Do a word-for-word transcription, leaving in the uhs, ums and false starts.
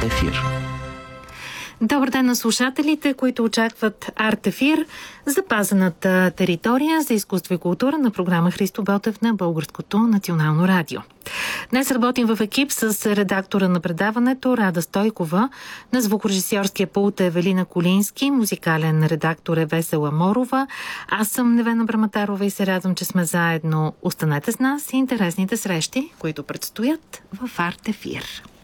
Ефир. Добър ден на слушателите, които очакват Арт Ефир, запазената територия за изкуство и култура на програма Христо Ботев на Българското национално радио. Днес работим в екип с редактора на предаването Рада Стойкова, на звукорежисьорския пулт е Евелина Колински, музикален редактор е Весела Морова. Аз съм Невена Браматарова и се радвам, че сме заедно. Останете с нас и интересните срещи, които предстоят в Арт Ефир.